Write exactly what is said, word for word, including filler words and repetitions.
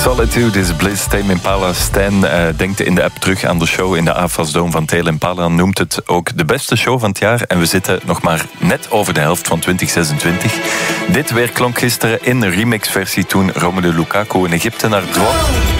Solitude is bliss. Tame Impala. Stijn uh, denkt in de app terug aan de show in de A F A S Dome van Tame Impala. Noemt het ook de beste show van het jaar. En we zitten nog maar net over de helft van twintig zesentwintig. Dit weer klonk gisteren in de remixversie toen Romelu Lukaku in Egypte naar dwong.